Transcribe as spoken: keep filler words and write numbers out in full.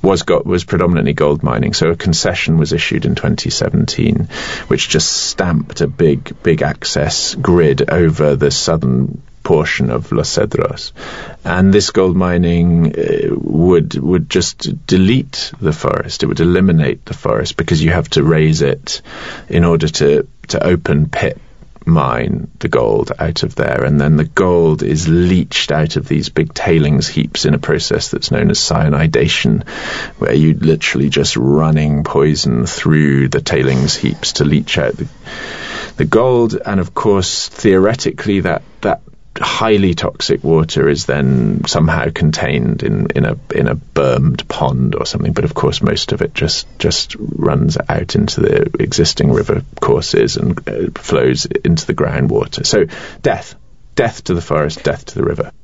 was got was predominantly gold mining. So a concession was issued in twenty seventeen, which just stamped a big, big access grid over the southern portion of Los Cedros, and this gold mining uh, would would just delete the forest. It would eliminate the forest because you have to raise it in order to to open pit mine the gold out of there, and then the gold is leached out of these big tailings heaps in a process that's known as cyanidation, where you literally just running poison through the tailings heaps to leach out the, the gold. And of course, theoretically, that that highly toxic water is then somehow contained in, in a in a bermed pond or something, but of course most of it just just runs out into the existing river courses and uh, flows into the groundwater. So death, death to the forest, death to the river.